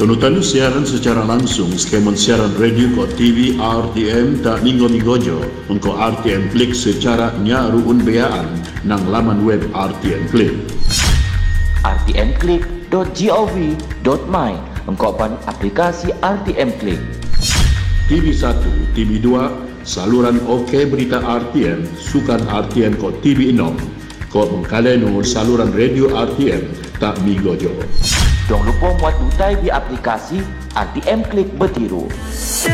Tunutan siaran secara langsung skemon siaran radio ko TV RTM tak minggo-minggojo untuk RTM Klik secara nyaruun beaan nang laman web RTM Klik. rtmklik.gov.my engkaupan aplikasi RTM Klik. TV1, TV2, saluran OK Berita RTM, sukan RTM ko TV6, ko mengkaleno saluran radio RTM tak minggojo. Jangan lupa muat dutai di aplikasi RTM Klik Betiru.